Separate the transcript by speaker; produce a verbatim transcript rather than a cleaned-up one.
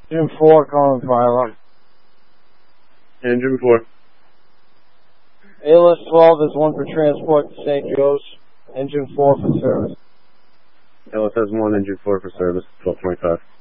Speaker 1: Engine four calling fire.
Speaker 2: Engine four.
Speaker 1: A L S twelve is one for transport to Saint Joe's. Engine four for service.
Speaker 2: A L S one, engine four for service, twelve twenty-five.